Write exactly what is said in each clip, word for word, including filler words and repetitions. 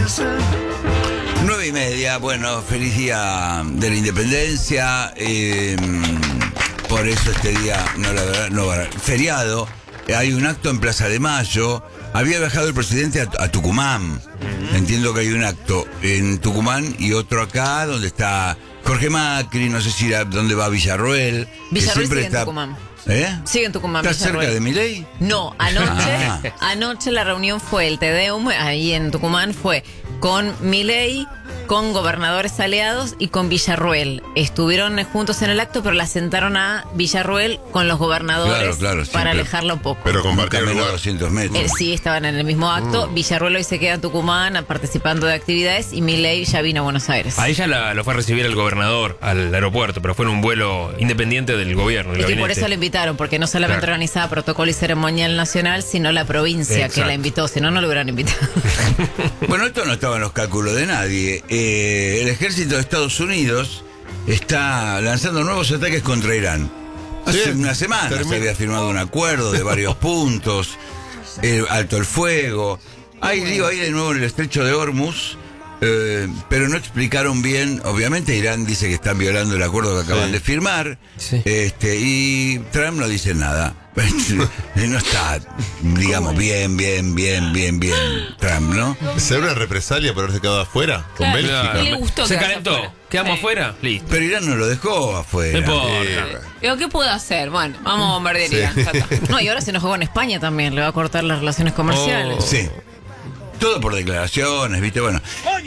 Nueve y media, bueno, feliz día de la independencia. Eh, por eso este día, no, la verdad, no, feriado. Hay un acto en Plaza de Mayo. Había viajado el presidente a, a Tucumán. Entiendo que hay un acto en Tucumán y otro acá, donde está Jorge Macri. No sé si era, dónde va Villarroel. Villarroel sigue está, en Tucumán. ¿Eh? Sigue en Tucumán. ¿Está cerca de Milei? No, anoche, Ah. anoche la reunión fue el Te Deum, ahí en Tucumán, fue con Milei, con gobernadores aliados y con Villarroel. Estuvieron juntos en el acto, pero la sentaron a Villarroel con los gobernadores Claro, claro, para siempre. alejarla un poco. Pero Un compartir el camino a lugar. doscientos metros. Eh, sí, estaban en el mismo acto. Mm. Villarroel hoy se queda en Tucumán participando de actividades y Milei ya vino a Buenos Aires. Ahí ya la- lo fue a recibir el gobernador al aeropuerto, pero fue en un vuelo independiente del gobierno. del Es que por gabinete. eso la invitaron, porque no solamente Claro. organizaba protocolo y ceremonial nacional, sino la provincia que Exacto. la invitó, si no, no lo hubieran invitado. Bueno, esto no estaba en los cálculos de nadie. Eh, el ejército de Estados Unidos está lanzando nuevos ataques contra Irán. Hace Sí, una semana termina- se había firmado un acuerdo de varios puntos, eh, alto el fuego. Hay lío ahí de nuevo en el estrecho de Hormuz, eh, pero no explicaron bien. Obviamente Irán dice que están violando el acuerdo que acaban Sí. de firmar, Sí. este, y Trump no dice nada. No está, digamos, bien, bien, bien, bien, bien Trump, ¿no? ¿Será una represalia por haberse quedado afuera con Claro. Bélgica? Claro. Y le gustó Se quedarse calentó. afuera. ¿Quedamos Sí. afuera? Listo. Pero Irán no lo dejó afuera. No importa. Eh, Digo, ¿qué puedo hacer? Bueno, vamos a bombardear Sí. Irán. Ya está. No, y ahora se enojó con España también, le va a cortar las relaciones comerciales. Oh. Sí. Todo por declaraciones, ¿viste? Bueno,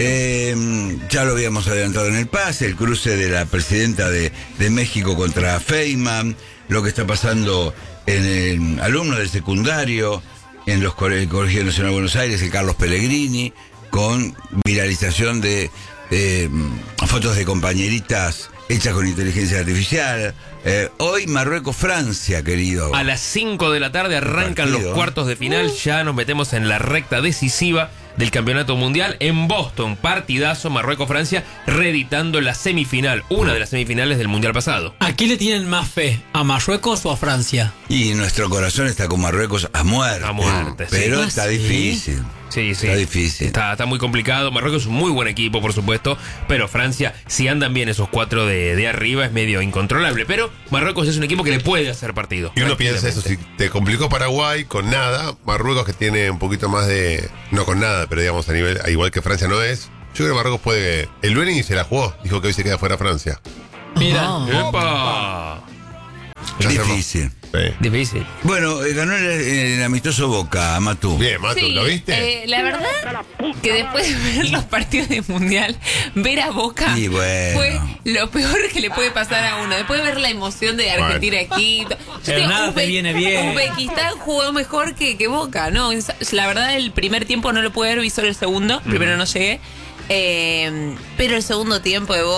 eh, ya lo habíamos adelantado en el pase, el cruce de la presidenta de, de México contra Feynman, lo que está pasando en el alumno del secundario, en los co- el Colegio Nacional de Buenos Aires, el Carlos Pellegrini, con viralización de eh, fotos de compañeritas hechas con inteligencia artificial. Eh, hoy Marruecos-Francia, querido. A las cinco de la tarde arrancan Partido. los cuartos de final. Ya nos metemos en la recta decisiva del campeonato mundial en Boston. Partidazo Marruecos-Francia, reeditando la semifinal, una de las semifinales del mundial pasado. ¿A quién le tienen más fe? ¿A Marruecos o a Francia? Y nuestro corazón está con Marruecos a muerte. A muerte, sí. Pero ¿Ah, está sí? difícil. Sí, sí. Está difícil. Está, está muy complicado. Marruecos es un muy buen equipo, por supuesto. Pero Francia, si andan bien esos cuatro de, de arriba, es medio incontrolable. Pero Marruecos es un equipo que le puede hacer partido. Y uno piensa eso, si te complicó Paraguay con nada, Marruecos que tiene un poquito más de... No con nada, pero digamos a nivel, igual que Francia no es. Yo creo que Marruecos puede... El Lueni se la jugó, dijo que hoy se queda fuera Francia. Mira, Oh. ¡Epa! Ya se Difícil. Sí. Difícil. Bueno, eh, ganó el, el amistoso Boca, Matú. Bien, Matu, Sí, ¿lo viste? eh, la verdad que después de ver los partidos de Mundial, ver a Boca Y bueno. fue lo peor que le puede pasar a uno. Después de ver la emoción de Argentina aquí. Yo Pero digo, nada te Uzbe- viene bien. Uzbekistán jugó mejor que, que Boca. No, la verdad el primer tiempo no lo pude ver, vi solo el segundo. Primero no llegué. Eh, pero el segundo tiempo de Boca